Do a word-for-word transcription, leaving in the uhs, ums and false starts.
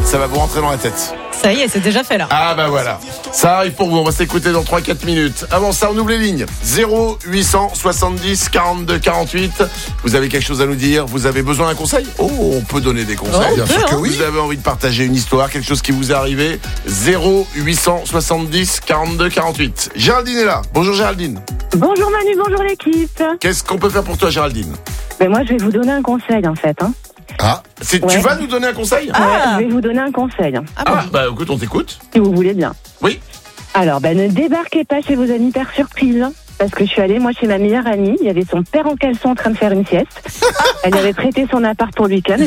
Ça va vous rentrer dans la tête. Ça y est, c'est déjà fait là. Ah bah voilà. Ça arrive pour vous, on va s'écouter dans trois à quatre minutes. Avant ça, on ouvre les lignes. zéro huit cent soixante-dix quarante-deux quarante-huit. Vous avez quelque chose à nous dire? Vous avez besoin d'un conseil? Oh, on peut donner des conseils. Oh, Bien peut, sûr que hein. oui. Vous avez envie de partager une histoire, quelque chose qui vous est arrivé? zéro huit cent soixante-dix quarante-deux quarante-huit. Géraldine est là. Bonjour Géraldine. Bonjour Manu, bonjour l'équipe. Qu'est-ce qu'on peut faire pour toi Géraldine? Ben moi je vais vous donner un conseil en fait. Hein. Ah, c'est, Ouais. tu vas nous donner un conseil? Ah. Ouais, je vais vous donner un conseil, hein, Ah bon. Ah, bah écoute, on t'écoute. si vous voulez bien. Oui. Alors, ben ne débarquez pas chez vos amis par surprise. hein, Parce que je suis allée, moi, chez ma meilleure amie. Il y avait son père en caleçon en train de faire une sieste. Elle avait prêté son appart pour le week-end.